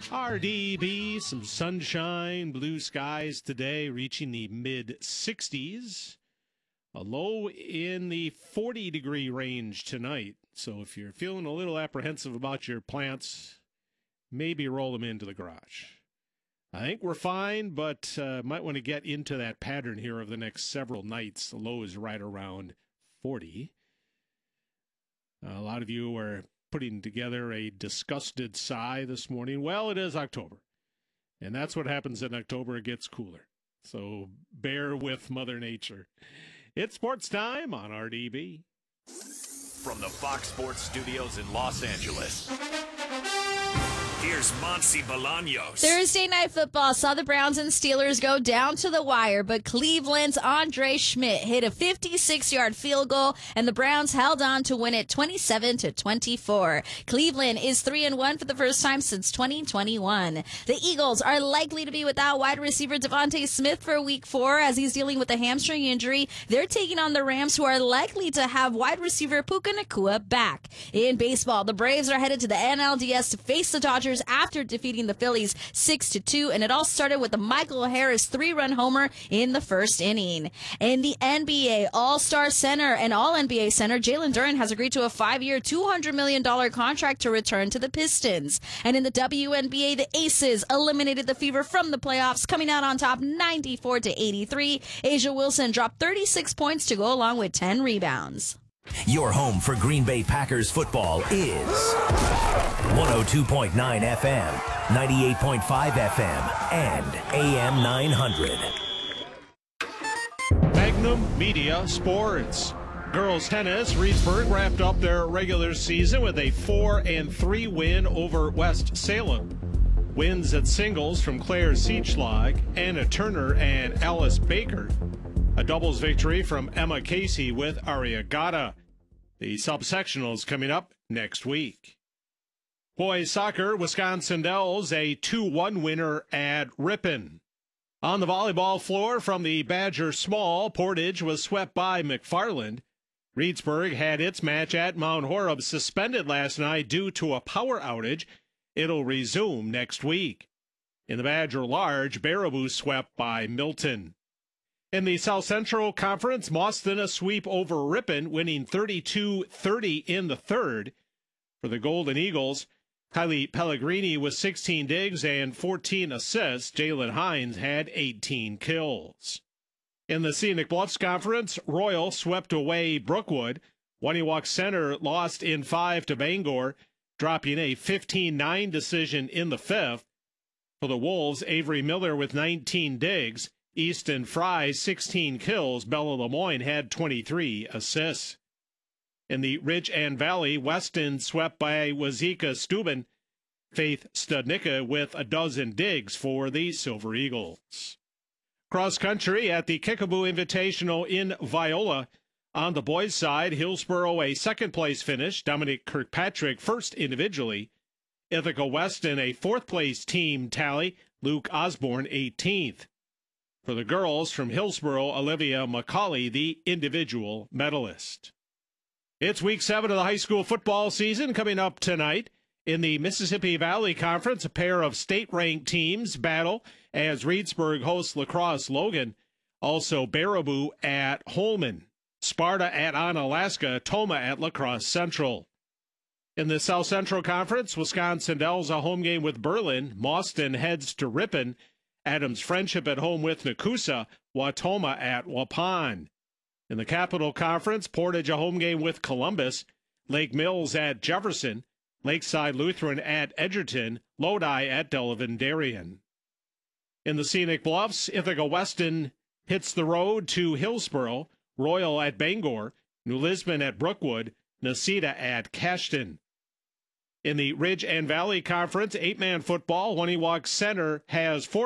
RDB, some sunshine, blue skies today, reaching the mid-60s. A low in the 40-degree range tonight. So if you're feeling a little apprehensive about your plants, maybe roll them into the garage. I think we're fine, but might want to get into that pattern here of the next several nights. The low is right around 40. A lot of you are putting together a disgusted sigh this morning. Well, it is October, and that's what happens in October. It gets cooler. So bear with Mother Nature. It's sports time on RDB. From the Fox Sports Studios in Los Angeles, here's Monty Bolaños. Thursday Night Football saw the Browns and Steelers go down to the wire, but Cleveland's Andre Schmidt hit a 56-yard field goal, and the Browns held on to win it 27-24. Cleveland is 3-1 for the first time since 2021. The Eagles are likely to be without wide receiver Devontae Smith for Week 4 as he's dealing with a hamstring injury. They're taking on the Rams, who are likely to have wide receiver Puka Nacua back. In baseball, the Braves are headed to the NLDS to face the Dodgers after defeating the Phillies 6-2, and it all started with a Michael Harris 3-run homer in the first inning. In the NBA, All-Star center and All-NBA center Jalen Duren has agreed to a 5-year, $200 million contract to return to the Pistons. And in the WNBA, the Aces eliminated the Fever from the playoffs, coming out on top 94-83. Asia Wilson dropped 36 points to go along with 10 rebounds. Your home for Green Bay Packers football is 102.9 FM, 98.5 FM, and AM 900. Magnum Media Sports. Girls tennis, Reedsburg wrapped up their regular season with a 4-3 win over West Salem. Wins at singles from Claire Seachlag, Anna Turner, and Alice Baker. A doubles victory from Emma Casey with Ariagata. The subsectionals coming up next week. Boys soccer, Wisconsin Dells, a 2-1 winner at Ripon. On the volleyball floor from the Badger Small, Portage was swept by McFarland. Reedsburg had its match at Mount Horeb suspended last night due to a power outage. It'll resume next week. In the Badger Large, Baraboo swept by Milton. In the South Central Conference, Mauston a sweep over Ripon, winning 32-30 in the third. For the Golden Eagles, Kylie Pellegrini with 16 digs and 14 assists. Jalen Hines had 18 kills. In the Scenic Bluffs Conference, Royal swept away Brookwood. Waniwak Center lost in 5 to Bangor, dropping a 15-9 decision in the fifth. For the Wolves, Avery Miller with 19 digs. Easton Fry, 16 kills. Bella Lemoyne had 23 assists. In the Ridge and Valley, Weston swept by Wazika Steuben. Faith Studnicka with a dozen digs for the Silver Eagles. Cross country at the Kickapoo Invitational in Viola. On the boys' side, Hillsboro a second-place finish. Dominic Kirkpatrick first individually. Ithaca Weston a fourth-place team tally. Luke Osborne 18th. For the girls from Hillsboro, Olivia McCauley, the individual medalist. It's week 7 of the high school football season coming up tonight. In the Mississippi Valley Conference, a pair of state-ranked teams battle as Reedsburg hosts La Crosse Logan. Also, Baraboo at Holman, Sparta at Onalaska, Toma at La Crosse Central. In the South Central Conference, Wisconsin Dells a home game with Berlin. Mauston heads to Ripon. Adams Friendship at home with Nakusa, Watoma at Waupun. In the Capital Conference, Portage a home game with Columbus, Lake Mills at Jefferson, Lakeside Lutheran at Edgerton, Lodi at Delavan Darien. In the Scenic Bluffs, Ithaca Weston hits the road to Hillsboro, Royal at Bangor, New Lisbon at Brookwood, Nacita at Cashton. In the Ridge and Valley Conference, 8-man football, Waniwak Center has 4